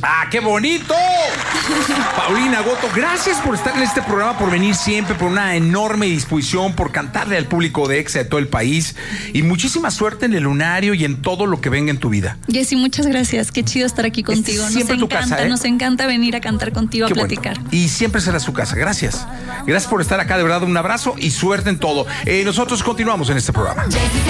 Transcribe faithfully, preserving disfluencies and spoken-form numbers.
¡Ah, qué bonito! Paulina Goto, gracias por estar en este programa, por venir siempre, por una enorme disposición, por cantarle al público de Exa de todo el país. Y muchísima suerte en el lunario y en todo lo que venga en tu vida. Jessy, muchas gracias. Qué chido estar aquí contigo. Este siempre nos tu encanta, casa, ¿eh? Nos encanta venir a cantar contigo, qué a platicar. Bueno. Y siempre será su casa. Gracias. Gracias por estar acá, de verdad, un abrazo y suerte en todo. Eh, nosotros continuamos en este programa.